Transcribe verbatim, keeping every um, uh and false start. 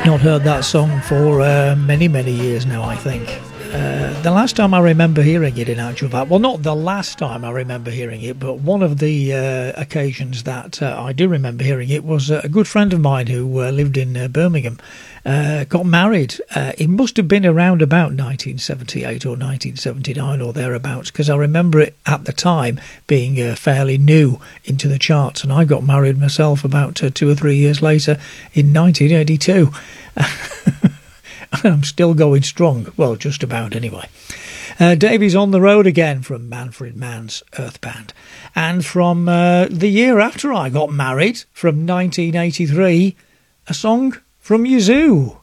Not heard that song for uh, many, many years now, I think. Uh, the last time I remember hearing it, in actual fact, well, not the last time I remember hearing it, but one of the uh, occasions that uh, I do remember hearing it was uh, a good friend of mine who uh, lived in uh, Birmingham, uh, got married. Uh, it must have been around about nineteen seventy-eight or nineteen seventy-nine or thereabouts, because I remember it at the time being uh, fairly new into the charts, and I got married myself about uh, two or three years later in nineteen eighty-two. I'm still going strong. Well, just about anyway. Uh, Davey's On the Road Again from Manfred Mann's Earth Band. And from uh, the year after I got married, from nineteen eighty-three, a song from Yazoo.